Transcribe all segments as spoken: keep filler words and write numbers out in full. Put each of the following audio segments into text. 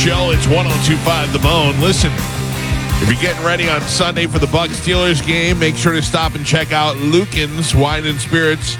Joe, it's one oh two point five The Bone. Listen, if you're getting ready on Sunday for the Bucs Steelers game, make sure to stop and check out Lucan's Wine and Spirits.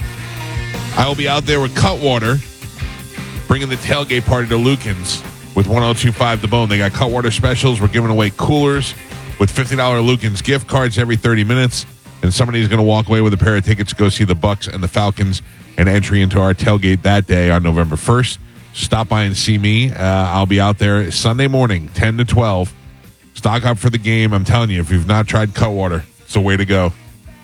I will be out there with Cutwater, bringing the tailgate party to Lucan's with one oh two point five The Bone. They got Cutwater specials. We're giving away coolers with fifty dollars Lucan's gift cards every thirty minutes. And somebody's going to walk away with a pair of tickets to go see the Bucs and the Falcons and entry into our tailgate that day on November first. Stop by and see me. Uh, I'll be out there Sunday morning, ten to twelve. Stock up for the game. I'm telling you, if you've not tried Cutwater, it's the way to go.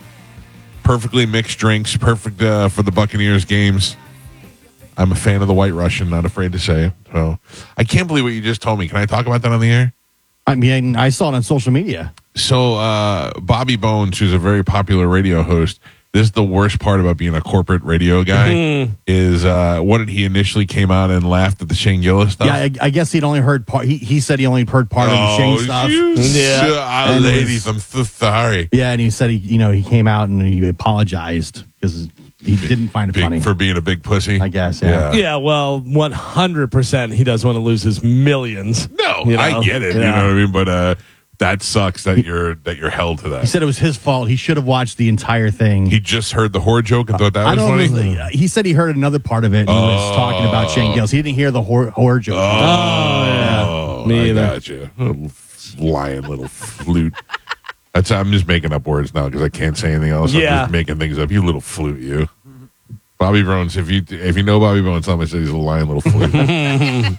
Perfectly mixed drinks, perfect uh, for the Buccaneers games. I'm a fan of the White Russian, not afraid to say it. So I can't believe what you just told me. Can I talk about that on the air? I mean, I saw it on social media. So uh, Bobby Bones, who's a very popular radio host, this is the worst part about being a corporate radio guy, mm-hmm. is uh, what did he initially came out and laughed at the Shane Gillis stuff? Yeah, I, I guess he'd only heard part. He, he said he only heard part oh, of the Shane stuff. Yeah, uh, ladies, was, I'm so sorry. Yeah, and he said he, you know, he came out and he apologized because he didn't find it big, funny for being a big pussy. I guess. Yeah. Yeah. yeah well, one hundred percent. He doesn't want to lose his millions. No, you know? I get it. Yeah. You know what I mean? But uh, that sucks that you're that you're held to that. He said it was his fault. He should have watched the entire thing. He just heard the horror joke and thought that I was don't funny. Know, he said he heard another part of it and oh. he was talking about Shane Gillis. He didn't hear the horror, horror joke. Oh, oh yeah. Me either. I got you. Little lying little flute. That's I'm just making up words now because I can't say anything else. Yeah. I'm just making things up. You little flute, you. Bobby Bones. If you if you know Bobby Bones, tell me he's a lying little flute.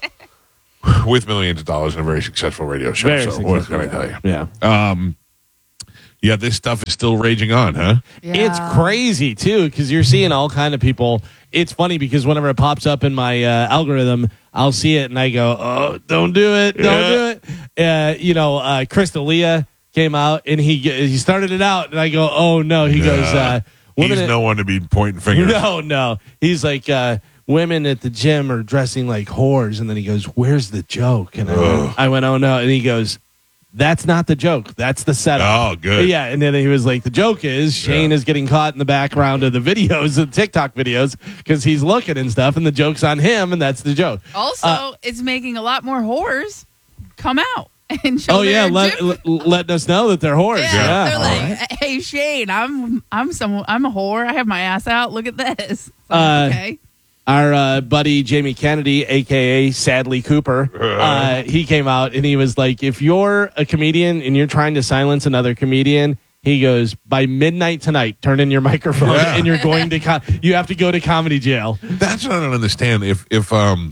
With millions of dollars and a very successful radio show. Very so what can I tell you? Yeah. Um, yeah, this stuff is still raging on, huh? Yeah. It's crazy, too, because you're seeing all kind of people. It's funny because whenever it pops up in my uh, algorithm, I'll see it and I go, oh, don't do it. Don't yeah. do it. Uh, you know, uh, Chris D'Elia came out and he he started it out and I go, oh, no. He yeah. goes, uh, he's no one to be pointing fingers. No, no. He's like, uh, women at the gym are dressing like whores. And then he goes, where's the joke? And I went, I went, oh, no. And he goes, that's not the joke. That's the setup. Oh, good. Yeah. And then he was like, the joke is Shane yeah. is getting caught in the background of the videos, the TikTok videos, because he's looking and stuff. And the joke's on him. And that's the joke. Also, uh, it's making a lot more whores come out. And show oh yeah, let, let, letting us know that they're whores. Yeah, yeah. they're like, right. "Hey Shane, I'm I'm some I'm a whore. I have my ass out. Look at this." Uh, okay. Our uh, buddy Jamie Kennedy, aka Sadly Cooper, uh, he came out and he was like, "If you're a comedian and you're trying to silence another comedian." He goes, by midnight tonight, turn in your microphone yeah. and you're going to co- you have to go to comedy jail. That's what I don't understand. If if um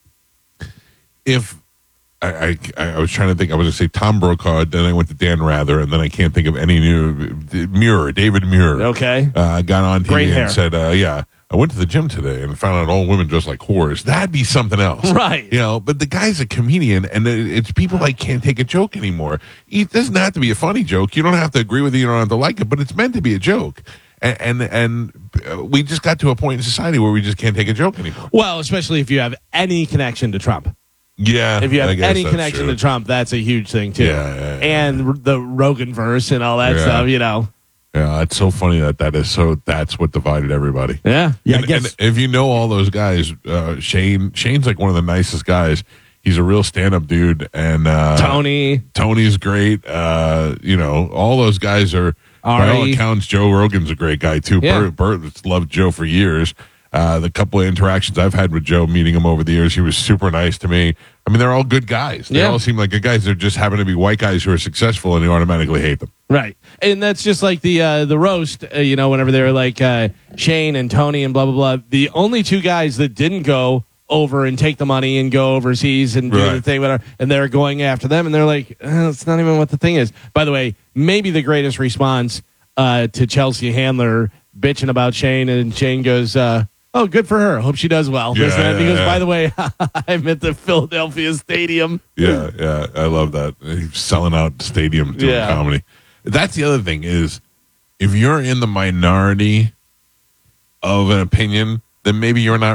if I, I I was trying to think. I was going to say Tom Brokaw. Then I went to Dan Rather, and then I can't think of any new. Muir, David Muir. Okay, uh, got on T V Great and hair. said, uh, "Yeah, I went to the gym today and found out all women dress like whores." That'd be something else, right? You know. But the guy's a comedian, and it's people like can't take a joke anymore. It doesn't have to be a funny joke. You don't have to agree with it. You don't have to like it, but it's meant to be a joke. And, and and we just got to a point in society where we just can't take a joke anymore. Well, especially if you have any connection to Trump. Yeah, if you have any connection true. to Trump, that's a huge thing too. Yeah, yeah, yeah. And the Rogan verse and all that yeah. stuff, you know. Yeah, it's so funny that that is so. That's what divided everybody. Yeah, yeah. And, I guess and if you know all those guys, uh, Shane, Shane's like one of the nicest guys. He's a real stand-up dude, and uh, Tony, Tony's great. Uh, you know, all those guys are. Ari. By all accounts, Joe Rogan's a great guy too. Yeah. Bert, Bert's loved Joe for years. Uh, the couple of interactions I've had with Joe, meeting him over the years, he was super nice to me. I mean, they're all good guys. They yeah. all seem like good guys. They're just happen to be white guys who are successful, and you automatically hate them. Right, and that's just like the uh, the roast. Uh, you know, whenever they were like uh, Shane and Tony and blah blah blah. The only two guys that didn't go over and take the money and go overseas and do right. the thing, whatever, and they're going after them, and they're like, eh, it's not even what the thing is. By the way, maybe the greatest response uh, to Chelsea Handler bitching about Shane, and Shane goes, uh, oh, good for her. Hope she does well. Yeah, This and that. yeah, Because, yeah. by the way, I'm at the Philadelphia Stadium. Yeah, yeah, I love that. He's selling out stadium doing Yeah. comedy. That's the other thing is, if you're in the minority of an opinion, then maybe you're not right.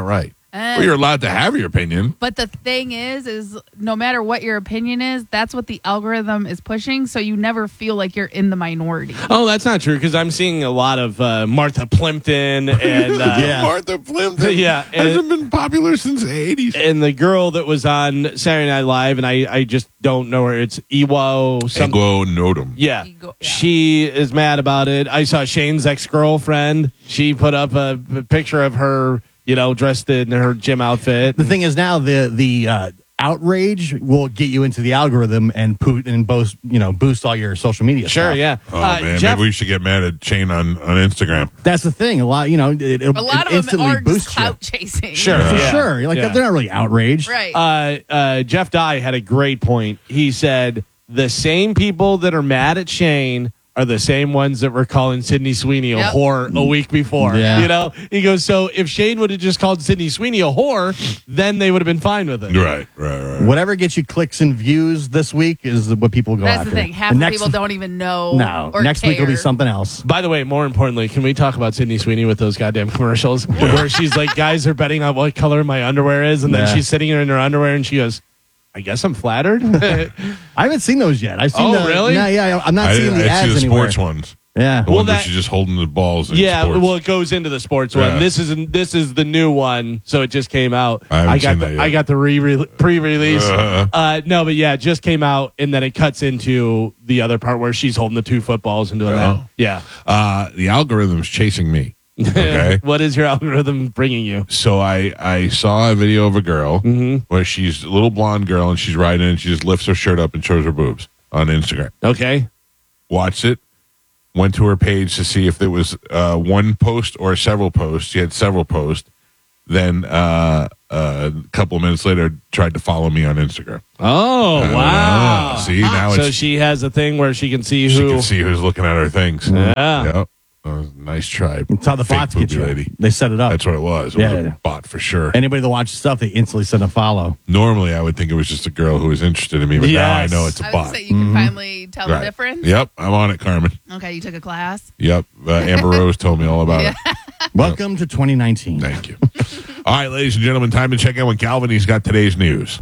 Well, you're allowed to have your opinion. But the thing is, is no matter what your opinion is, that's what the algorithm is pushing. So you never feel like you're in the minority. Oh, that's not true because I'm seeing a lot of uh, Martha Plimpton and uh, Yeah. Martha Plimpton. Yeah, and- hasn't been popular since the eighties. and the girl that was on Saturday Night Live, and I, I just don't know her. It's Iwo some Egwo Nodum. Yeah. Ego- yeah. She is mad about it. I saw Shane's ex-girlfriend. She put up a, a picture of her, you know, dressed in her gym outfit. The thing is now the the uh, outrage will get you into the algorithm and put and boost you know boost all your social media. Sure, stuff. yeah. Oh, Uh, man. Jeff, Maybe we should get mad at Shane on, on Instagram. That's the thing. A lot, you know, it, it, A lot it of them instantly are just boosts you. clout chasing. Sure. For Yeah. sure. Like Yeah. they're not really outraged. Right. uh, uh, Jeff Dye had a great point. He said the same people that are mad at Shane are the same ones that were calling Sydney Sweeney a Yep. whore a week before. Yeah. You know, he goes, so if Shane would have just called Sydney Sweeney a whore, then they would have been fine with it. Right, right, right. Whatever gets you clicks and views this week is what people go That's after. the thing. Half And the next, people don't even know. No, or next week will be care. something else. By the way, more importantly, can we talk about Sydney Sweeney with those goddamn commercials where she's like, guys are betting on what color my underwear is, and then Yeah. she's sitting there in her underwear and she goes, I guess I'm flattered. I haven't seen those yet. I've seen Oh, the, really? No, yeah, I'm not I, seeing I the see ads the anywhere. sports ones. Yeah. The Well, one where that- she's just holding the balls in Yeah, sports. well, it goes into the sports one. Yeah. This is this is the new one, so it just came out. I haven't got seen the, that yet. I got the re pre-release. Uh. Uh, no, but yeah, it just came out, and then it cuts into the other part where she's holding the two footballs and doing Oh. that. Yeah. Uh, the algorithm's chasing me. Okay. What is your algorithm bringing you? So I, I saw a video of a girl where she's a little blonde girl and she's riding and she just lifts her shirt up and shows her boobs on Instagram. Okay. Watched it, went to her page to see if there was uh, one post or several posts. She had several posts. Then uh, uh, a couple of minutes later, tried to follow me on Instagram. Oh wow! Ah, see, now so it's- she has a thing where she can see She who. can see who's looking at her things. Yeah. Yep. Uh, nice try. That's how the Fake bots get boobie you. lady. They set it up. That's what it was. It Yeah, was a yeah. bot for sure. Anybody that watches stuff, they instantly send a follow. Normally, I would think it was just a girl who was interested in me, but now I Yes. know it's a I would bot. say you can finally tell the Right. difference. Yep, I'm on it, Carmen. Okay, you took a class. Yep, uh, Amber Rose told me all about Yeah. it. Welcome to twenty nineteen. Thank you. All right, ladies and gentlemen, time to check out what Galvin he's got today's news.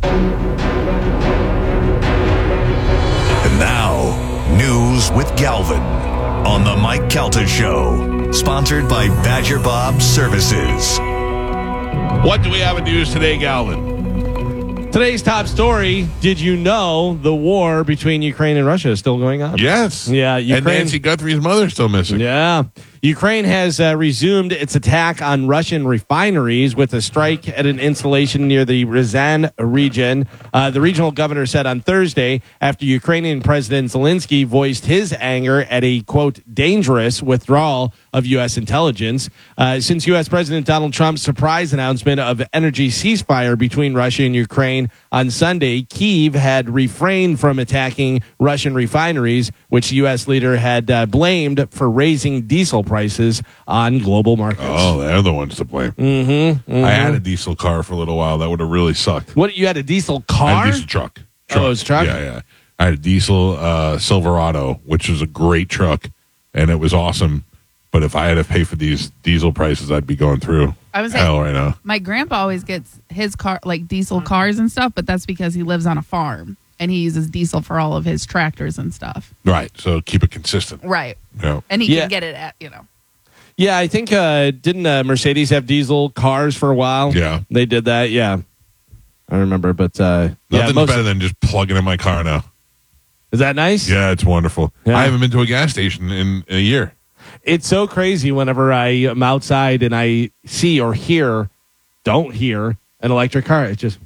And now, news with Galvin on the Mike Calta Show, sponsored by Badger Bob Services. What do we have in news today, Galvin? Today's top story: did you know the war between Ukraine and Russia is still going on? Yes. Yeah, And Ukraine- Nancy Guthrie's mother's still missing. Yeah. Ukraine has uh, resumed its attack on Russian refineries with a strike at an installation near the Ryazan region. Uh, the regional governor said on Thursday, after Ukrainian President Zelensky voiced his anger at a, quote, dangerous withdrawal of U S intelligence. Uh, since U S President Donald Trump's surprise announcement of energy ceasefire between Russia and Ukraine on Sunday, Kyiv had refrained from attacking Russian refineries, which the U S leader had uh, blamed for raising diesel prices on global markets. Oh, they're the ones to blame. Mm-hmm, I had a diesel car for a little while. That would have really sucked. What, you had a diesel I car? had a diesel truck. Oh, it was a truck? Yeah, yeah. I had a diesel uh, Silverado, which was a great truck, and it was awesome. But if I had to pay for these diesel prices, I'd be going through I was like- hell right now. My grandpa always gets his car, like diesel cars and stuff, but that's because he lives on a farm and he uses diesel for all of his tractors and stuff. Right. So keep it consistent. Right. Yeah. And he Yeah. can get it at, you know. Yeah, I think, uh, didn't uh, Mercedes have diesel cars for a while? Yeah. They did that, yeah. I remember, but uh, yeah, Nothing's most- better than just plugging in my car now. is that nice? Yeah, it's wonderful. Yeah. I haven't been to a gas station in, in a year. It's so crazy whenever I am outside and I see or hear, don't hear, an electric car. It just,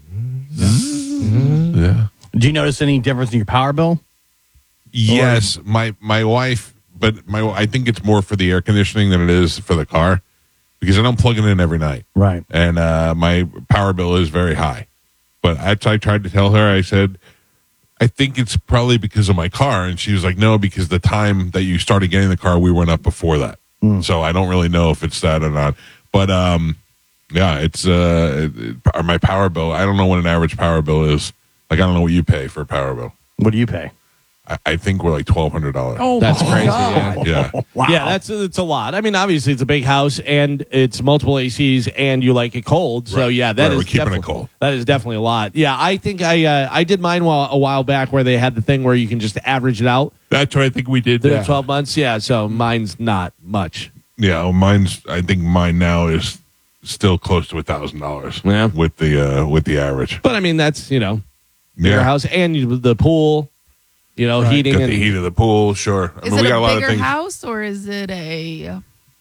Yeah. Do you notice any difference in your power bill? Yes, my my wife, but my I think it's more for the air conditioning than it is for the car because I don't plug it in every night, Right. and uh, my power bill is very high. But I, I tried to tell her, I said, I think it's probably because of my car, and she was like, no, because the time that you started getting the car, we went up before that, so I don't really know if it's that or not. But um, yeah, it's uh, it, it- my power bill. I don't know what an average power bill is. Like I don't know what you pay for a power bill. What do you pay? I, I think we're like twelve hundred dollars. Oh, That's my crazy, God. yeah. Wow. Yeah, that's it's a lot. I mean, obviously it's a big house and it's multiple A Cs and you like it cold. So Right. yeah, that Right, is we're keeping it definitely- cold. That is definitely a lot. Yeah, I think I uh, I did mine while, a while back where they had the thing where you can just average it out. That's what I think we did The there. twelve months. Yeah, so mine's not much. Yeah, well, mine's. I think mine now is still close to a thousand dollars. Yeah. with the uh, with the average. But I mean, that's you know, bigger Yeah, house and you, the pool, you know, heating got and the heat of the pool. Sure, I Is mean, it we got a a lot of bigger things. house or is it a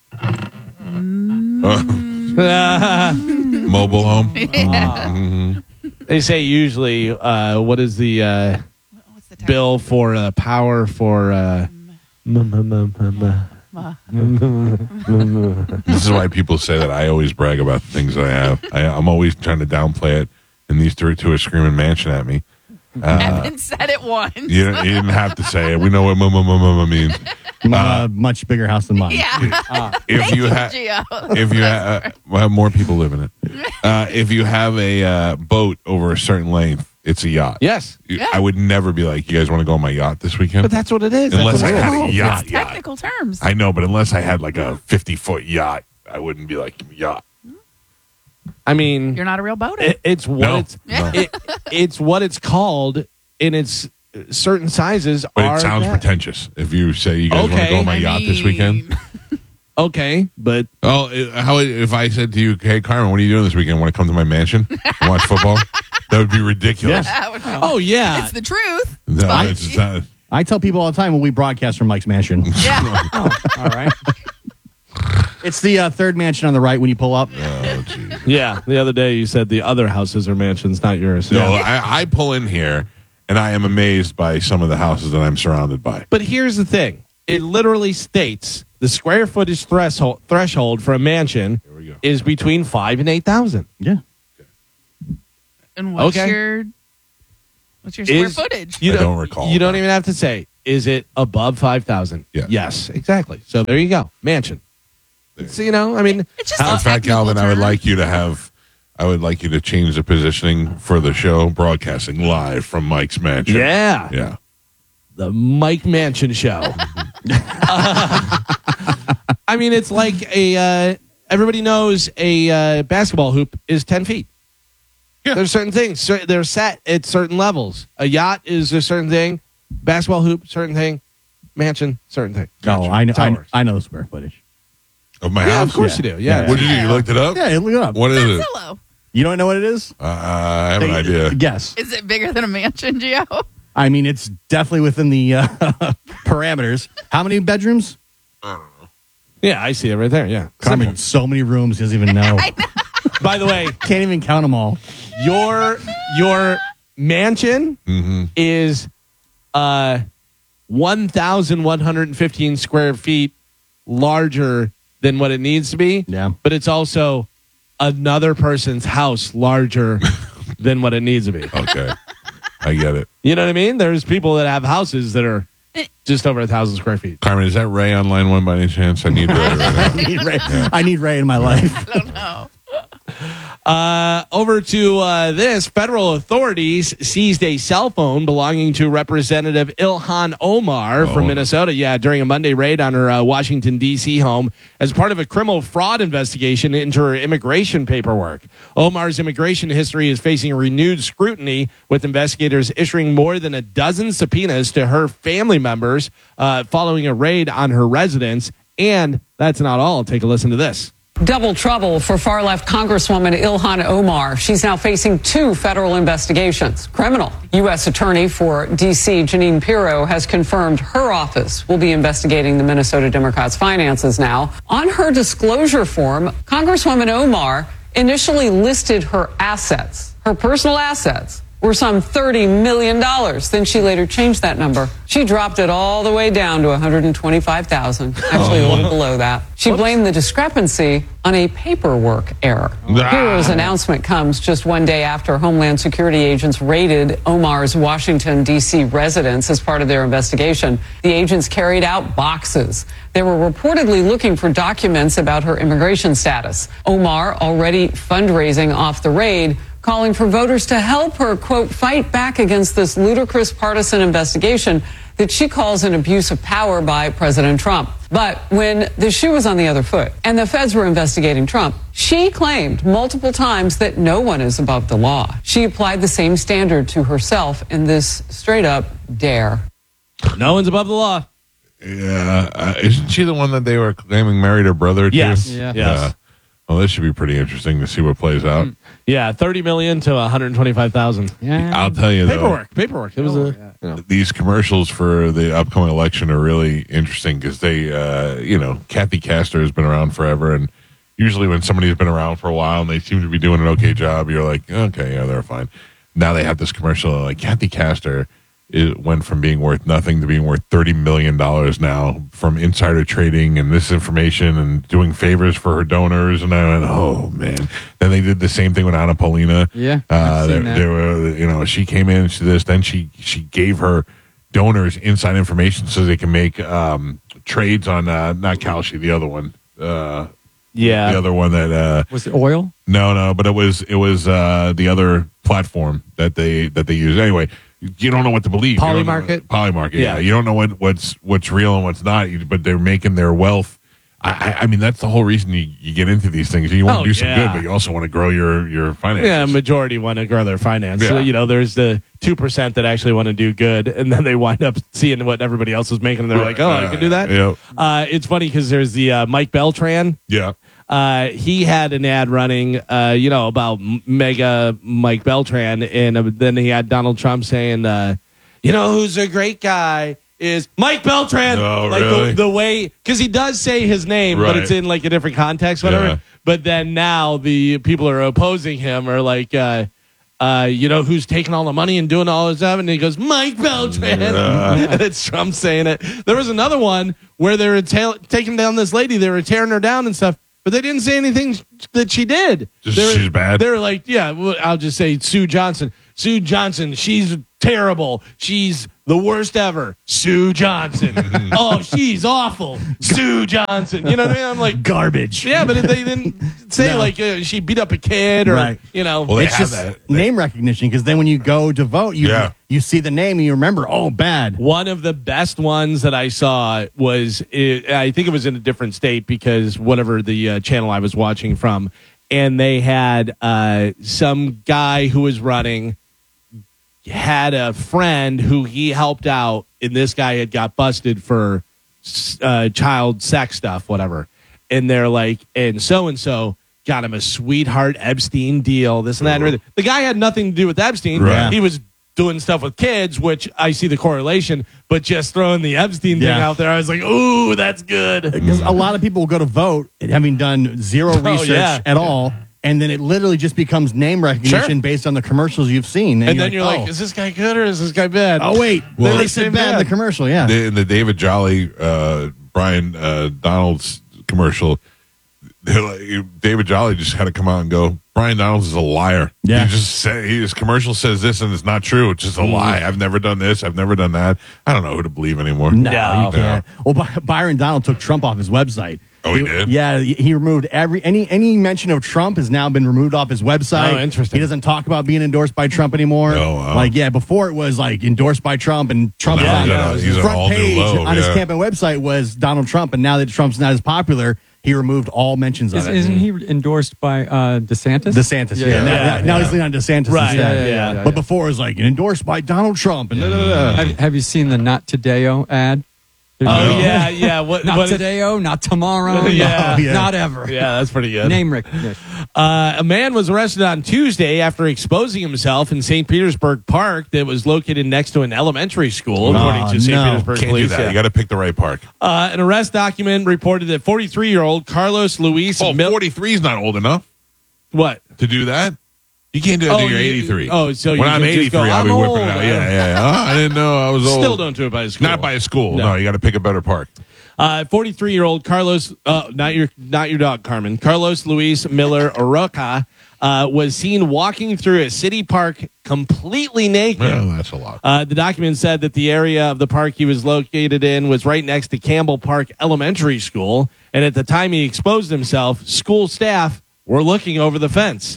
Uh, mobile home. Mhm. They say usually, uh, what is the uh, what's the term? bill for uh, power for? Uh, m- m- m- m- m- This is why people say that I always brag about the things that I have. I, I'm always trying to downplay it, and these three two are screaming mansion at me. Evan said it once. You, you didn't have to say it. We know what mama mama means. Uh, much bigger house than mine. Yeah. If Thank you you, have, Gio. if you have, uh, well, more people live in it. Uh, if you have a uh, boat over a certain length, it's a yacht. yes, You- Yeah. I would never be like, you guys want to go on my yacht this weekend? but that's what it is. Unless That's I what it had is. a yacht, It's yacht. technical terms. I know, but unless I had like a fifty foot yacht, I wouldn't be like yacht. I mean, You're not a real boater. it, it's what No, it's no. it, it's what it's called in its certain sizes But are it sounds that. pretentious. If you say you guys want to Okay. go on my I yacht this weekend. mean, Okay, but Oh, it- how if I said to you, "Hey, Carmen, what are you doing this weekend? Want to come to my mansion and watch football?" That would be ridiculous. that would- oh yeah, It's the truth. No, But- it's just not- I tell people all the time when we broadcast from Mike's mansion. yeah. all right. It's the uh, third mansion on the right when you pull up. oh, geez. Yeah, the other day you said the other houses are mansions, not yours. No, I, I pull in here and I am amazed by some of the houses that I'm surrounded by. But here's the thing: it literally states the square footage threshold threshold for a mansion Here we go. is between five and eight thousand. Yeah. And what's Okay. your what's your square Is- footage? You I don't recall You don't that. even have to say. Is it above five thousand? Yeah. Yes, exactly. So there you go, mansion. So you know, I mean, It's just In a fact, technical Calvin, I would term. like you to have, I would like you to change the positioning for the show, broadcasting live from Mike's mansion. yeah, Yeah. the Mike Mansion show. Uh, I mean, it's like a. Uh, everybody knows a uh, basketball hoop is ten feet. Yeah. There's certain things. cer- They're set at certain levels. A yacht is a certain thing. Basketball hoop, certain thing. Mansion, certain thing. Oh, I know. I, Towers. I know the square footage. Of my Yeah, house? of course Yeah. you do. Yeah. Yeah. What did you do? You looked it up? Yeah, look it up. What is it? Zillow. You don't know what it is? Uh, I have an idea. Yes. Is it bigger than a mansion, Gio? I mean, it's definitely within the uh, parameters. How many bedrooms? Yeah, I see it right there. Yeah. Carmen, so many rooms, he doesn't even know. By the way, Can't even count them all. your your mansion Mm-hmm. is uh one thousand one hundred fifteen square feet larger than what it needs to be. Yeah. But it's also another person's house larger than what it needs to be. Okay. I get it. You know what I mean? There's people that have houses that are just over a thousand square feet. Carmen, is that Ray on line one by any chance? I need Ray right now. I need Ray, I need Ray in my life. I don't know. Uh, over to uh, this. Federal authorities seized a cell phone belonging to Representative Ilhan Omar from Minnesota. Yeah, during a Monday raid on her uh, Washington, D C home as part of a criminal fraud investigation into her immigration paperwork. Omar's immigration history is facing renewed scrutiny, with investigators issuing more than a dozen subpoenas to her family members uh, following a raid on her residence. And that's not all. Take a listen to this. Double trouble for far-left Congresswoman Ilhan Omar. She's now facing two federal investigations. Criminal. U S Attorney for D C Janine Pirro has confirmed her office will be investigating the Minnesota Democrats' finances now. On her disclosure form, Congresswoman Omar initially listed her assets, her personal assets, were some thirty million dollars. Then she later changed that number. She dropped it all the way down to one hundred twenty-five thousand dollars, actually a little below that. She blamed the discrepancy on a paperwork error. Pirro's announcement comes just one day after Homeland Security agents raided Omar's Washington, D C residence as part of their investigation. The agents carried out boxes. They were reportedly looking for documents about her immigration status. Omar, already fundraising off the raid, calling for voters to help her, quote, fight back against this ludicrous partisan investigation that she calls an abuse of power by President Trump. But when the shoe was on the other foot and the feds were investigating Trump, she claimed multiple times that no one is above the law. She applied the same standard to herself in this straight-up dare. No one's above the law. Yeah. Uh, isn't she the one that they were claiming married her brother to? Yes. Yeah. Yes. Uh, well, this should be pretty interesting to see what plays out. Yeah, thirty million to one hundred twenty-five thousand. Yeah. I'll tell you, though. Paperwork, paperwork. It was a. You know. These commercials for the upcoming election are really interesting because they, uh, you know, Kathy Castor has been around forever, and usually when somebody's been around for a while and they seem to be doing an okay job, you're like, okay, yeah, they're fine. Now they have this commercial like Kathy Castor. It went from being worth nothing to being worth thirty million dollars now from insider trading and this information and doing favors for her donors. And I went, oh, man. Then they did the same thing with Anna Paulina. Yeah, Uh, I've they, seen that. they were, you know, she came in to this. Then she, she gave her donors inside information so they can make um, trades on, uh, not Kalshi, the other one. Uh, Yeah. the other one that, uh, Was it oil? no, no, but it was, it was uh, the other platform that they, that they use. Anyway, you don't know what to believe. You don't know- Polymarket? Polymarket, yeah. Yeah. You don't know what, what's what's real and what's not, you- but they're making their wealth. I, I, I mean, that's the whole reason you, you get into these things. You want to Oh, do some yeah. good, but you also want to grow your, your finances. Yeah, majority want to grow their finance. Yeah. So, you know, there's the two percent that actually want to do good, and then they wind up seeing what everybody else is making, and they're like, oh, I can do that? Yeah. Uh, it's funny because there's the uh, Mike Beltran. Yeah. Uh, he had an ad running, uh, you know, about m- mega Mike Beltran, and uh, then he had Donald Trump saying, uh, you know, who's a great guy is Mike Beltran. Oh, like really? the, the way, because he does say his name, but Right. it's in like a different context, whatever. Yeah. But then now the people who are opposing him are like, uh, uh, you know, who's taking all the money and doing all this stuff? And he goes, Mike Beltran. And it's Trump saying it. There was another one where they were ta- taking down this lady. They were tearing her down and stuff. But they didn't say anything that she did. Just They were- she's bad? They were like, yeah, well, I'll just say Sue Johnson. Sue Johnson, she's terrible. She's the worst ever. Sue Johnson. Oh, she's awful. Sue Johnson. You know what I mean? I'm like, Garbage. yeah, but they didn't say No. like uh, she beat up a kid or, Right. you know. Well, they It's have just that. name recognition because then when you go to vote, you Yeah. you see the name and you remember, oh, bad. One of the best ones that I saw was, uh, I think it was in a different state because whatever the uh, channel I was watching from, and they had uh, some guy who was running had a friend who he helped out, and this guy had got busted for uh, child sex stuff, whatever. And they're like, and so and so got him a sweetheart Epstein deal, this and that. And everything. The guy had nothing to do with Epstein. Right. He was doing stuff with kids, which I see the correlation, but just throwing the Epstein thing Yeah. out there, I was like, ooh, that's good. Because a lot of people will go to vote having done zero research Oh, yeah. at all, and then it literally just becomes name recognition Sure. based on the commercials you've seen. And then you're like, oh, is this guy good or is this guy bad? oh wait, Well, they they said say bad in the bad. commercial. Yeah, The, in the David Jolly, uh, Brian uh, Donald's commercial, they're like, David Jolly just had to come out and go, Brian Donalds is a liar. Yeah. He just said, his commercial says this and it's not true. It's just a lie. I've never done this. I've never done that. I don't know who to believe anymore. no, No. you can't. Well, By- Byron Donald took Trump off his website. Oh, he did? Yeah, he he removed every any any mention of Trump has now been removed off his website. Oh, interesting. He doesn't talk about being endorsed by Trump anymore. Oh, wow. Like yeah, before it was like endorsed by Trump and Trump. Well, on he's at a- he's at front all new page low, on his yeah. campaign website was Donald Trump, and now that Trump's not as popular, he removed all mentions Is, of it. isn't he endorsed by uh, DeSantis? DeSantis, yeah. Yeah, Now, yeah, now yeah. he's leaning on DeSantis Right, instead. yeah, yeah, yeah, But before it was like endorsed by Donald Trump. And da, da, da, da. Have, have you seen the Not Today-o ad? Oh, No. yeah, yeah. What, Not what is- today-o, not tomorrow, Yeah. no, Yeah. not ever. Yeah, that's pretty good. Name recognition. Uh, a man was arrested on Tuesday after exposing himself in Saint Petersburg Park that was located next to an elementary school, according Oh, to Saint no. Petersburg Can't do police. that. Yeah. You got to pick the right park. Uh, an arrest document reported that forty-three-year-old Carlos Luis Oh, Mil- forty-three is not old enough what? to do that. You can't do that Oh, until you're you- eighty-three. oh, so when you I'm can just eighty-three, go, I'll be "I'm whipping it old." out. Yeah, yeah, yeah. Oh, I didn't know I was old. Still don't do it by the school. Not by a school. No. No, you got to pick a better park. Uh, forty-three-year-old Carlos, uh, not your, not your dog, Carmen. Carlos Luis Miller Oroca uh, was seen walking through a city park completely naked. Well, that's a lot. Uh, the document said that the area of the park he was located in was right next to Campbell Park Elementary School, and at the time he exposed himself, school staff were looking over the fence.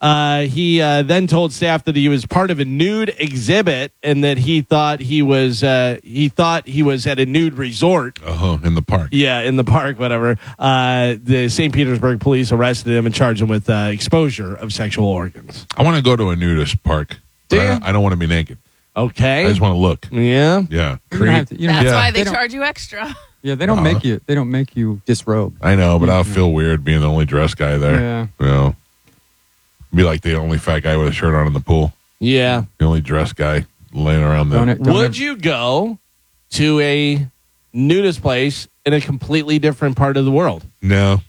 Uh, he uh, then told staff that he was part of a nude exhibit and that he thought he was uh, he thought he was at a nude resort. Uh-huh, in the park. Yeah, in the park, whatever. Uh, the Saint Petersburg police arrested him and charged him with uh, exposure of sexual organs. I want to go to a nudist park. Do but I, you? don't- I don't want to be naked. Okay. I just want to look. Yeah. Yeah. You don't have to- you don't That's have- Yeah. why they don't- charge you extra. Yeah, they don't Uh-huh. make you. They don't make you disrobe. I know, but I'll feel weird being the only dressed guy there. Yeah. You know, be like the only fat guy with a shirt on in the pool. Yeah. The only dressed guy laying around Don't the. it- don't Would ever- you go to a nudist place in a completely different part of the world? No.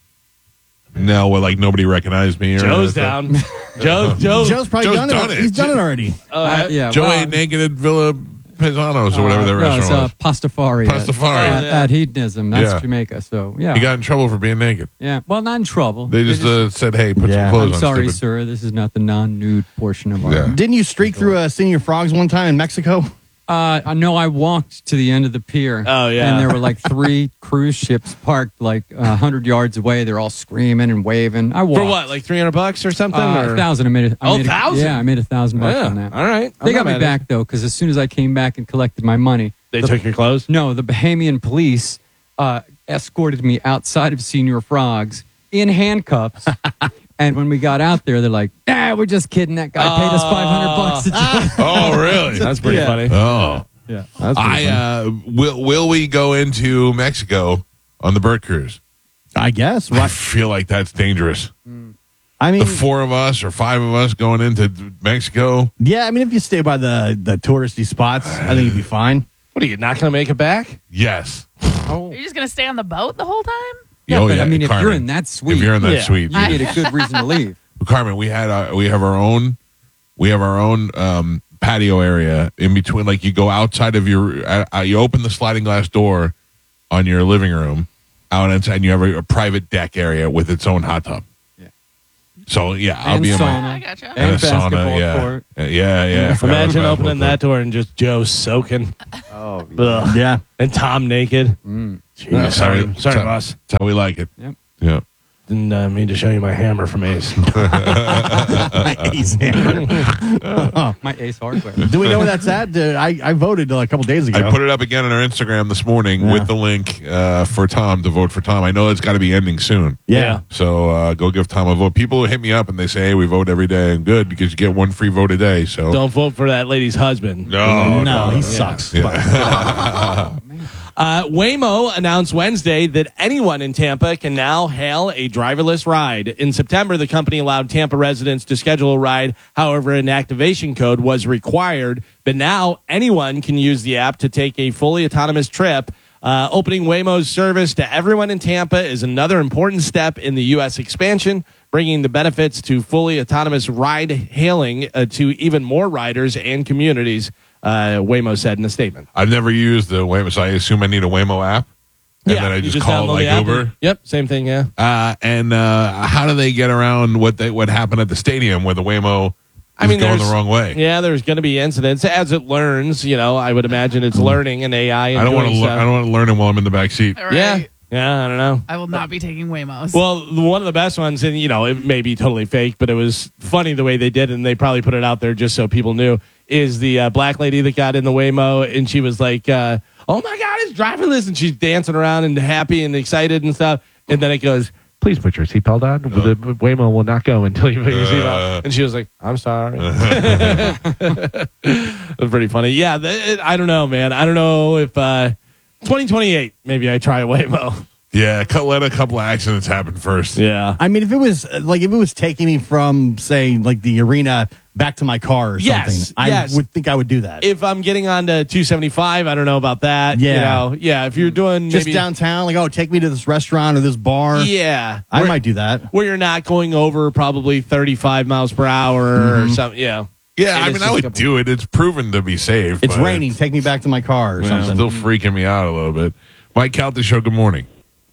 No, well, like nobody recognized me. Or Joe's anything. down. Joe, Joe. Joe's probably Joe's done, done it. it. He's done it already. Oh, Uh, yeah, Joe well, ate naked at Villa Pesanos or whatever the uh, no, it's restaurant uh, Pastafari. at- Pastafari. At, Yeah. at Hedonism. That's Yeah. Jamaica. So, was. yeah. He got in trouble for being naked. yeah. Well, not in trouble. They just, uh, said, hey, put Yeah. some clothes I'm on. sorry, stupid. sir. This is not the non-nude portion of our. Yeah. Didn't you streak through uh, Senior Frogs one time in Mexico? Uh, I know I walked to the end of the pier. Oh, yeah. And there were like three cruise ships parked like a hundred yards away. They're all screaming and waving. I walked. For what, like three hundred bucks or something? Uh, or? a thousand. I made it. I Oh, made a- thousand? Yeah, I made a thousand bucks Yeah. on that. All right. They I'm got not me mad back though, because as soon as I came back and collected my money, They the- took your clothes? No, the Bahamian police uh, escorted me outside of Senior Frogs in handcuffs. And when we got out there, they're like, "Ah, we're just kidding. That guy paid us five hundred bucks to join." Oh, really? That's pretty Yeah. funny. Oh. Yeah. That's pretty I funny. uh, will. Will we go into Mexico on the Burt cruise? I guess. I Right. feel like that's dangerous. I mean, The four of us or five of us going into Mexico. yeah. I mean, if you stay by the the touristy spots, I think you'd be fine. What are you not going to make it back? Yes. Oh, Are you just gonna stay on the boat the whole time? yeah, Oh, but yeah, I mean, if Carmen. you're in that suite, If you're in that Yeah. suite, you you- need a good reason to leave. Carmen, we had uh, we have our own we have our own um, patio area in between. Like you go outside of your uh, uh, you open the sliding glass door on your living room out inside, and you have a, a private deck area with its own hot tub. Yeah. So yeah, I'll And be in my sauna. I gotcha. and And a sauna. basketball Yeah. court. Uh, yeah, yeah. Forgot Imagine about opening basketball that door and just Joe soaking. Oh, Ugh. Yeah. And Tom naked. court. Jeez, sorry, sorry, That's how- boss. That's how we like it. Yep. Yeah. Didn't uh, mean to show you my hammer from Ace. Ace hammer. my Ace hardware. Do we know where that's at? Uh, I, I voted uh, a couple days ago. I put it up again on our Instagram this morning Yeah. with the link uh, for Tom to vote for Tom. I know it's got to be ending soon. yeah. So uh, go give Tom a vote. People hit me up and they say, hey, we vote every day. And good, because you get one free vote a day. So Don't vote for that lady's husband. No, no, he no. sucks. Uh, Waymo announced Wednesday that anyone in Tampa can now hail a driverless ride. In September, the company allowed Tampa residents to schedule a ride. However, an activation code was required. But now anyone can use the app to take a fully autonomous trip. Uh, opening Waymo's service to everyone in Tampa is another important step in the U S expansion, bringing the benefits to fully autonomous ride hailing uh, to even more riders and communities, uh, Waymo said in a statement. I've never used the Waymo, so I assume I need a Waymo app. And then I you just, call it download like the app Uber. and- yep, same thing, yeah. Uh, and uh, how do they get around what they, what happened at the stadium where the Waymo is I mean, going the there's- wrong way? Yeah, there's going to be incidents as it learns. You know, I would imagine it's learning and A I. And I don't want to. doing Le- stuff. I don't want to learn it while I'm in the back seat. All right. Yeah, yeah, I don't know. I will not be taking Waymos. Well, one of the best ones, and you know, it may be totally fake, but it was funny the way they did it, and they probably put it out there just so people knew, is the uh, black lady that got in the Waymo, and she was like, uh, oh my God, it's driverless, and she's dancing around and happy and excited and stuff, and then it goes, please put your seatbelt on. The Waymo will not go until you put your seatbelt on. And she was like, I'm sorry. It was pretty funny. Yeah, th- it, I don't know, man. I don't know if uh, twenty twenty-eight, maybe I try a Waymo. Yeah, cut- let a couple of accidents happen first. Yeah. I mean, if it was uh, like if it was taking me from, say, like the arena back to my car or Yes, something, I yes. would think I would do that. If I'm getting on to two seventy-five, I don't know about that. Yeah. You know, yeah. If you're doing Just maybe, downtown, like, oh, take me to this restaurant or this bar. yeah, I where, might do that. where you're not going over probably thirty-five miles per hour or something. Yeah. Yeah, And I it's mean, I just would a couple- do it. It's proven to be safe. It's but raining. Take me back to my car or It's something. still freaking me out a little bit. Mike Calta Show, good morning.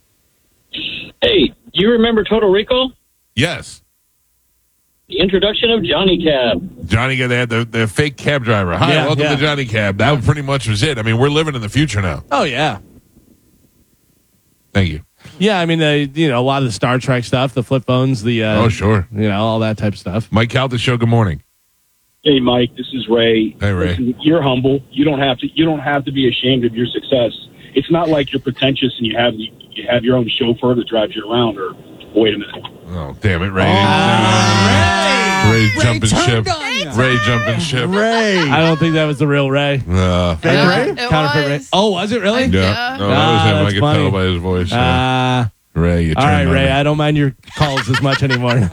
Hey, you remember Total Recall? Yes. The introduction of Johnny Cab. Johnny, they had the, the fake cab driver. Hi, Yeah, welcome yeah. to Johnny Cab. That pretty much was it. I mean, we're living in the future now. Oh yeah. Thank you. Yeah, I mean, the you know a lot of the Star Trek stuff, the flip phones, the uh, Oh, sure. you know all that type of stuff. Mike Calta Show, good morning. Hey, Mike, this is Ray. Hey, Ray. Listen, you're humble. You don't have to. You don't have to be ashamed of your success. It's not like you're pretentious and you have you have your own chauffeur that drives you around. Or wait a minute. Oh, damn it, Ray. Ah, Ray, jumping ship. turned on Ray jumping ship. Ray. I don't think that was the real Ray. Uh, Fake Yeah, Ray? it Counterfeit Ray. was. Oh, was it really? yeah. Yeah. No, that Ah, was him. I that's could funny. tell by his voice. Uh, Ah. Ray, you All right, turned on Ray. me. I don't mind your calls as much anymore.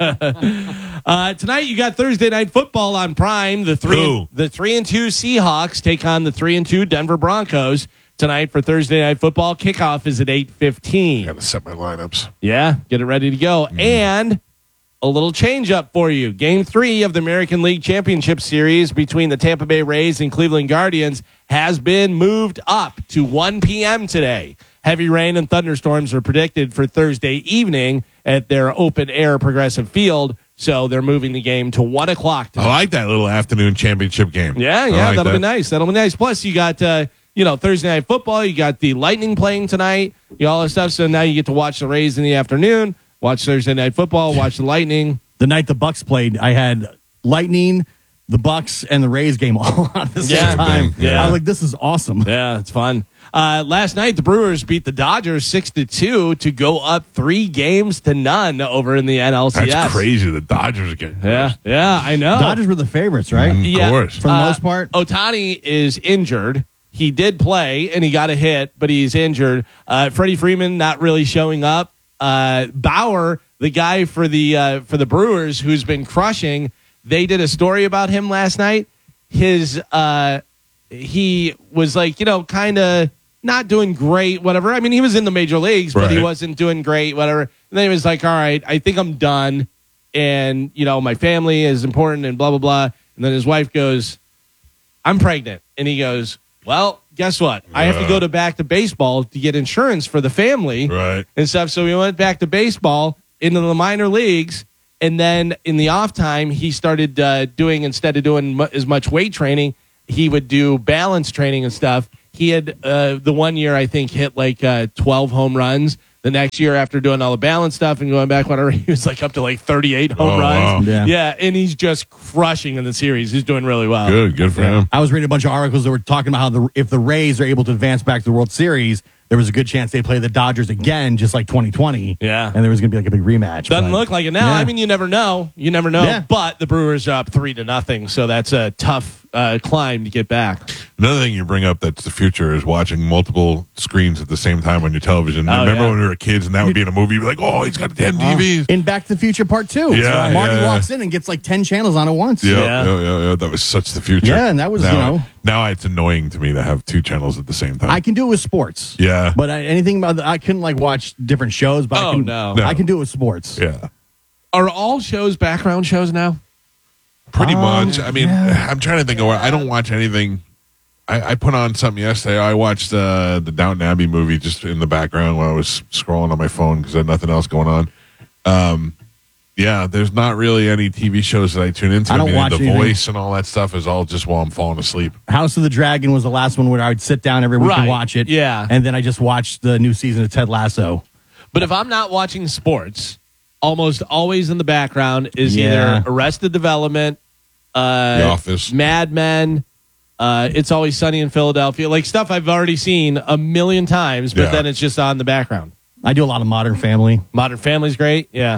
uh, tonight you got Thursday night football on Prime. The three, Who? the three and two Seahawks take on the three and two Denver Broncos tonight for Thursday night football. Kickoff is at eight fifteen. Gotta set my lineups. Yeah, get it ready to go. And a little change up for you. Game three of the American League Championship Series between the Tampa Bay Rays and Cleveland Guardians has been moved up to one p.m. today. Heavy rain and thunderstorms are predicted for Thursday evening at their open-air Progressive Field, so they're moving the game to one o'clock I today. like that little afternoon championship game. Yeah, I yeah, like that'll that. be nice. That'll be nice. Plus, you got uh, you know Thursday night football. You got the Lightning playing tonight. You know, all that stuff. So now you get to watch the Rays in the afternoon. Watch Thursday night football. Watch the Lightning. The night the Bucks played, I had Lightning, the Bucks, and the Rays game all at the same Yeah. time. Yeah. I was like, this is awesome. Yeah, it's fun. Uh, last night, the Brewers beat the Dodgers six to two to go up three games to none over in the N L C S. That's crazy. The Dodgers are getting Yeah, yeah, I know. Dodgers were the favorites, right? Mm. yeah. Of course. For the Uh, most part. Otani is injured. He did play and he got a hit, but he's injured. Uh, Freddie Freeman not really showing up. Uh, Bauer, the guy for the uh, for the Brewers, who's been crushing. They did a story about him last night. His uh, he was like, you know, kind of not doing great, whatever. I mean, he was in the major leagues, but he Right. wasn't doing great, whatever. And then he was like, all right, I think I'm done. And, you know, my family is important and blah, blah, blah. And then his wife goes, I'm pregnant. And he goes, well, guess what? I have to go to back to baseball to get insurance for the family Right. and stuff. So we went back to baseball into the minor leagues. And then in the off time, he started uh, doing, instead of doing mu- as much weight training, he would do balance training and stuff. He had uh, the one year, I think, hit like uh, twelve home runs. The next year, after doing all the balance stuff and going back, whatever, he was like up to like thirty-eight home Oh, runs. wow. Yeah. yeah, and he's just crushing in the series. He's doing really well. Good. Good for him. I was reading a bunch of articles that were talking about how the, if the Rays are able to advance back to the World Series, there was a good chance they play the Dodgers again, just like twenty twenty. Yeah. And there was going to be like a big rematch. Doesn't but- look like it now. Yeah. I mean, you never know. You never know. Yeah. But the Brewers are up three to nothing, so that's a tough uh, climb to get back. Another thing you bring up that's the future is watching multiple screens at the same time on your television. Oh, Remember yeah. when we were kids and that would be in a movie, you'd be like, oh, he's got ten T Vs. In Back to the Future Part Two. Yeah, Marty yeah, yeah. walks in and gets like ten channels on at once. Yeah, Yeah. yeah, yeah, yeah. That was such the future. Yeah, and that was, now, you know- Now it's annoying to me to have two channels at the same time. I can do it with sports. Yeah. But I, anything about the, I couldn't like watch different shows, but Oh, I can, no. No. I can do it with sports. yeah. Are all shows background shows now? Pretty Um, much. I mean, I'm trying to think of where I don't watch anything. I, I put on something yesterday. I watched uh, the Downton Abbey movie just in the background while I was scrolling on my phone because I had nothing else going on. Um, yeah, there's not really any T V shows that I tune into. I don't mean, watch The anything. Voice and all that stuff is all just while I'm falling asleep. House of the Dragon was the last one where I would sit down every week Right. and watch it. Yeah. And then I just watched the new season of Ted Lasso. But if I'm not watching sports, almost always in the background is Yeah. either Arrested Development, uh, The Office. Mad Men, uh, It's Always Sunny in Philadelphia, like stuff I've already seen a million times, but Yeah. then it's just on the background. I do a lot of Modern Family. Modern Family's great, yeah.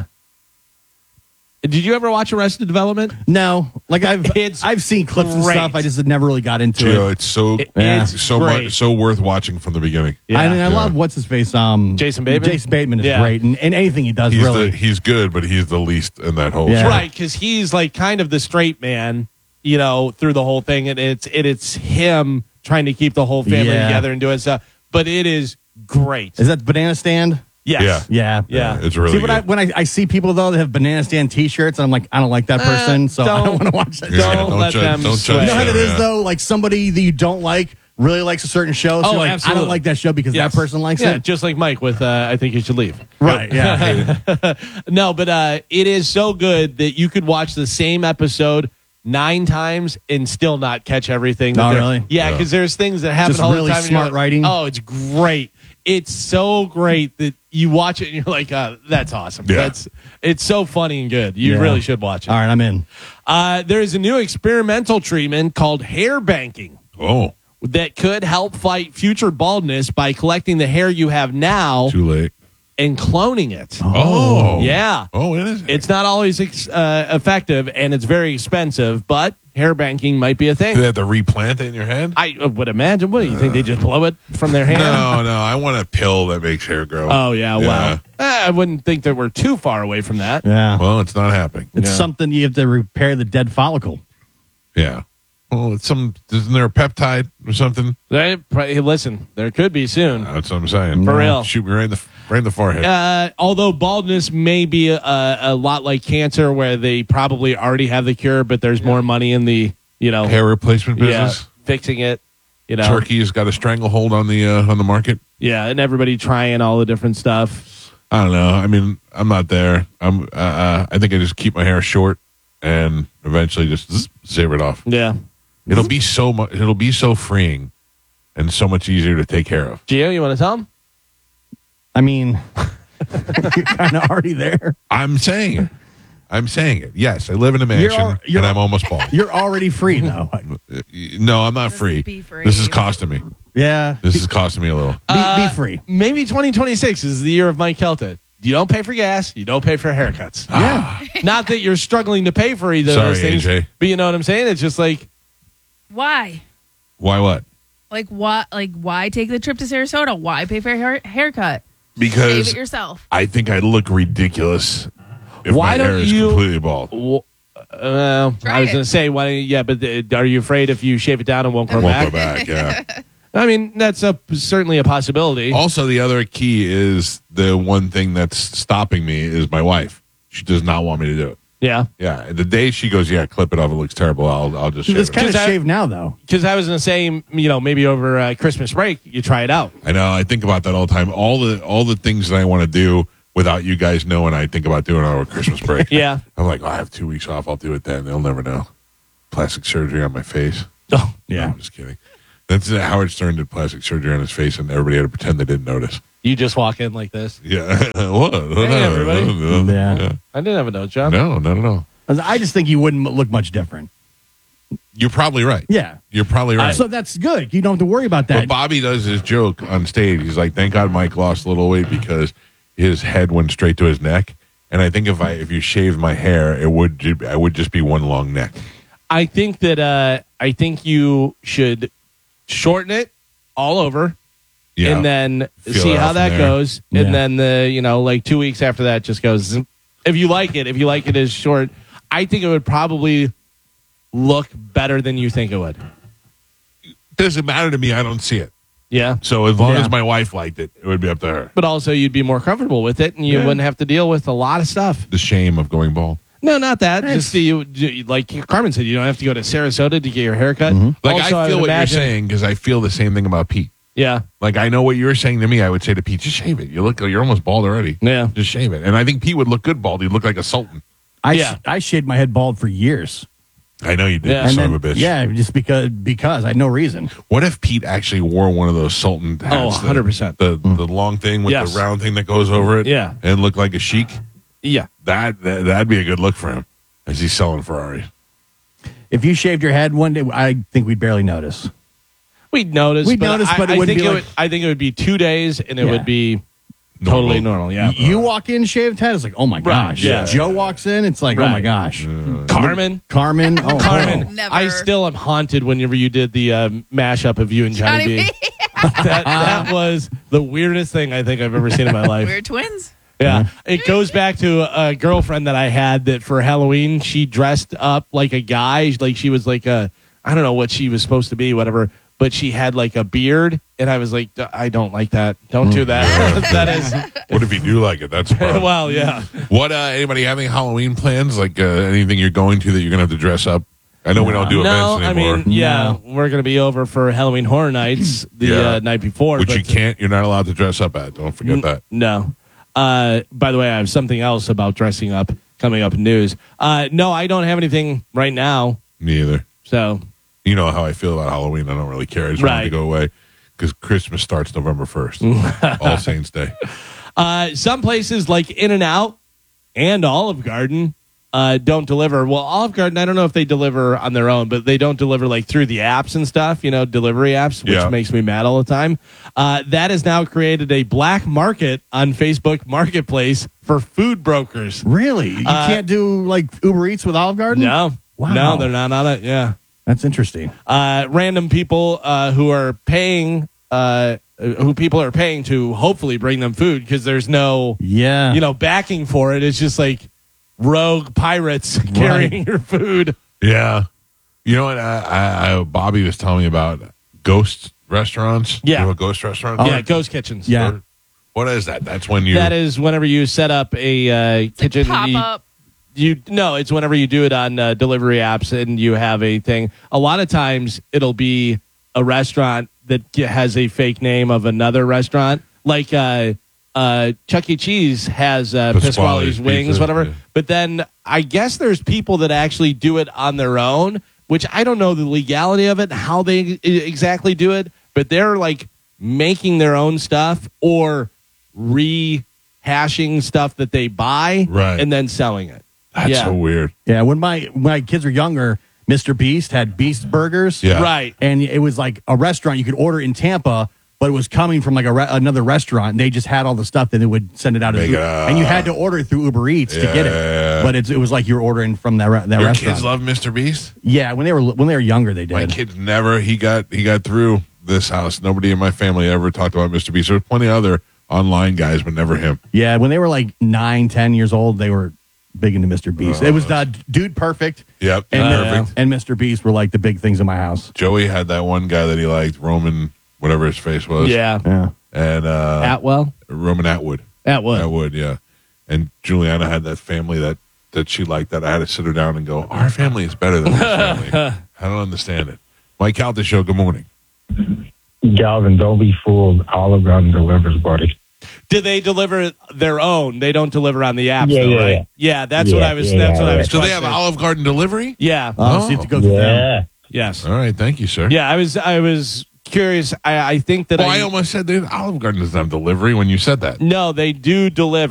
Did you ever watch Arrested Development? No, like I've It's I've seen clips and great. stuff. I just never really got into Gio, it. it's so It- Yeah. It's so great. much so worth watching from the beginning. Yeah. I mean, I Yeah. love what's his face. Um, Jason Bateman? Jason Bateman is Yeah. great, and, and anything he does He's really. the, he's good, but he's the least in that whole Yeah. show. Right, because he's like kind of the straight man, you know, through the whole thing, and it's it, it's him trying to keep the whole family Yeah. together and doing stuff. But it is great. is that Banana Stand? Yes. Yeah. Yeah, Yeah. It's really See, when I good. when I, I see people though that have Banana Stand T-shirts, I'm like, I don't like that person, so I don't- don't want to watch that. Yeah, show. Don't let judge- them don't sway. judge You know how them, it is yeah. though. Like somebody that you don't like really likes a certain show. So Oh, you're like, I absolutely. don't like that show because Yes. that person likes Yeah, it. just like Mike with uh, I Think You Should Leave. Right? Yeah. No, but uh, it is so good that you could watch the same episode nine times and still not catch everything. that Oh, they're- really? Yeah, Yeah. because there's things that happen Just all really the time. and you're smart like, writing? Oh, it's great. it's so great that you watch it and you're like, oh, that's awesome. Yeah. That's it's so funny and good. You Yeah. really should watch it. All right, I'm in. Uh, there is a new experimental treatment called hair banking Oh, that could help fight future baldness by collecting the hair you have now too late. and cloning it. Oh. Yeah. Oh, it is. It's not always ex- uh, effective and it's very expensive, but hair banking might be a Do they thing. have to replant it in your head? I uh, would imagine. What do you think? They just blow it from their hand? No, no. I want a pill that makes hair grow. Oh, yeah. Well, I wouldn't think that we're too far away from that. Yeah. Well, it's not happening. It's Yeah. something you have to repair the dead follicle. Yeah. Well, it's some. Isn't there a peptide or something? They, hey, listen, there could be soon. That's what I'm saying. For real. Shoot me right in the right in the forehead. Uh, although baldness may be a, a lot like cancer, where they probably already have the cure, but there's more money in the you know Hair replacement yeah, business. fixing it. You know, Turkey's got a stranglehold on the uh, on the market. yeah, and everybody trying all the different stuff. I don't know. I mean, I'm not there. I'm. Uh, uh, I think I just keep my hair short and eventually just zzz, shave it off. Yeah, It'll be so much. It'll be so freeing and so much easier to take care of. Gio, you want to tell him? I mean, you're kind of already there. I'm saying it. I'm saying it. Yes, I live in a You're mansion al- you're and I'm al- almost bald. You're already free, though. No, I'm not This is free. be free. This is costing me. Yeah. This is costing me a little. Be, be free. Maybe twenty twenty-six is the year of Mike Kelta. You don't pay for gas. You don't pay for haircuts. Yeah. Not that you're struggling to pay for either Sorry, of those things, A J. but you know what I'm saying? It's just like, Why? Why? What? Like what? Like why take the trip to Sarasota? Why pay for a hair- haircut? Shave Because it yourself. I think I look ridiculous if Why my hair don't is you- completely bald. w- uh, Try I was it. going to say, why? don't you- Yeah, but uh, are you afraid if you shave it down, it won't grow Won't back? go back. Yeah. I mean, that's a certainly a possibility. Also, the other key is the one thing that's stopping me is my wife. She does not want me to do it. Yeah, Yeah, the day she goes, yeah, clip it off. It looks terrible. I'll, I'll just shave It's it. kind of Because I- shaved now, though. because I was going to say, you know, maybe over uh, Christmas break, you try it out. I know. I think about that all the time. All the all the things that I want to do without you guys knowing, I think about doing it over Christmas break. Yeah. I'm like, oh, I have two weeks off. I'll do it then. They'll never know. Plastic surgery on my face. Oh, No, Yeah. I'm just kidding. That's uh, Howard Stern did plastic surgery on his face, and everybody had to pretend they didn't notice. you just walk in like this. Yeah. what? Hey, everybody. Yeah. I didn't have a note, John. No, not at all. I just think you wouldn't look much different. You're probably right. Yeah. You're probably right. So that's good. You don't have to worry about But that. Bobby does his joke on stage. He's like, "Thank God Mike lost a little weight because his head went straight to his neck." And I think if I if you shaved my hair, it would ju- I would just be one long neck. I think that uh, I think you should shorten it all over, Yeah. and then Feel see it how out that from there. goes. Yeah. And then the you know like two weeks after that just goes. zzz. If you like it, if you like it as short, I think it would probably look better than you think it would. Doesn't matter to me. I don't see it. Yeah, So as long Yeah. as my wife liked it, it would be up to her. but also you'd be more comfortable with it, and you Yeah. wouldn't have to deal with a lot of stuff. The shame of going bald. No, not that. Just the, you, you- like Carmen said, you don't have to go to Sarasota to get your hair cut. Like Also, I feel would what imagine- you're saying because I feel the same thing about Pete. Yeah, Like I know what you're saying to me. I would say to Pete, just shave it. You look, you're almost bald already. yeah. Just shave it. And I think Pete would look good bald. He'd look like a sultan. I, Yeah. sh- I shaved my head bald for years. I know you did, Yeah. you And son then- of a bitch. Yeah, just because because I had no reason. What if Pete actually wore one of those sultan hats? Oh, one hundred percent. The, the, the long thing with Yes. the round thing that goes over it. Yeah. And look like a sheik. Yeah. That, that that'd be a good look for him as he's selling Ferraris. If you shaved your head one day, I think we'd barely notice. We'd notice. We'd but notice, I, but it I wouldn't think be it like- would. I think it would be two days, and it Yeah. would be totally normal. Yeah. You walk in shaved head, it's like, oh my gosh. yeah. Joe walks in, it's like, oh my Right. gosh. Carmen. Carmen, oh, Carmen, oh. Never. I still am haunted whenever you did the um, mashup of you and Johnny, Johnny B. B. that, that was the weirdest thing I think I've ever seen in my life. We're twins. Yeah. It goes back to a girlfriend that I had that for Halloween, she dressed up like a guy. Like she was like a, I don't know what she was supposed to be, whatever, but she had like a beard. And I was like, I don't like that. Don't do that. That is, What if you do like it? That's a problem. well, yeah. What, uh, anybody have any Halloween plans? Like uh, anything you're going to that you're going to have to dress up? I know we don't do No, events I anymore. mean, yeah, we're going to be over for Halloween Horror Nights the Yeah. uh, night before. Which but you can't, you're not allowed to dress up at. Don't forget N- that. No. Uh, by the way, I have something else about dressing up coming up in news. Uh, no, I don't have anything right now. Me either. So, You know how I feel about Halloween. I don't really care. I just want it to Right. go away. because Christmas starts November first, All Saints Day. Uh, some places like In-N-Out and Olive Garden uh, don't deliver. Well, Olive Garden, I don't know if they deliver on their own, but they don't deliver like through the apps and stuff, you know, delivery apps, which Yeah. makes me mad all the time. Uh, that has now created a black market on Facebook Marketplace for food brokers. Really? You Uh, can't do like Uber Eats with Olive Garden? No. Wow. No, they're not on it. Yeah. That's interesting. Uh, random people uh, who are paying, uh, who people are paying to hopefully bring them food because there's no, Yeah. you know, backing for it. It's just like rogue pirates carrying your food. Yeah. You know what? I, I, I Bobby was telling me about ghost restaurants. Yeah. You know what ghost restaurants? Yeah, are? ghost kitchens. Yeah. Or- What is that? That's when you. That is whenever you set up a uh, kitchen. Pop you, up. you no, it's whenever you do it on uh, delivery apps and you have a thing. A lot of times it'll be a restaurant that has a fake name of another restaurant, like uh, uh, Chuck E. Cheese has uh, Pasquale's Pasquale's Wings, Pizza, whatever. yeah. But then I guess there's people that actually do it on their own, which I don't know the legality of it, how they e- exactly do it, but they're like making their own stuff or rehashing stuff that they buy Right. and then selling it. That's yeah. so weird. Yeah, when my when my kids were younger, Mister Beast had Beast Burgers. Yeah. Right. And it was like a restaurant you could order in Tampa, but it was coming from like a re- another restaurant. And they just had all the stuff that they would send it out as Make Uber- it, uh, and you had to order it through Uber Eats to get Yeah. it. But it's, it was like you were ordering from that re- that Your restaurant. kids love Mister Beast? yeah, when they were when they were younger, they My did. kids never. He got he got through this house. Nobody in my family ever talked about Mister Beast. There's plenty of other online guys, but never him. Yeah, when they were like nine, ten years old, they were big into Mister Beast. it was uh, Dude Perfect Yep. and, Oh, perfect. and Mister Beast were like the big things in my house. Joey had that one guy that he liked, Roman, whatever his face was. Yeah. Yeah. And uh, Atwell? Roman Atwood. Atwood. Atwood, yeah. And Juliana had that family that, that she liked that I had to sit her down and go, our family is better than this family. I don't understand it. Mike Calta Show, good morning. Galvin, don't be fooled. Olive Garden delivers, buddy. Do they deliver their own? They don't deliver on the apps, Yeah, though, yeah, right? yeah. Yeah, that's Yeah, what I was. yeah, that's what I was. So they have questioning. Olive Garden delivery? Yeah. Oh, so you have to go through them. Yeah. Yes. All right, thank you, sir. Yeah. I was. I was curious. I, I think that Well, I, I almost said that Olive Garden doesn't have delivery when you said that. no, they do deliver.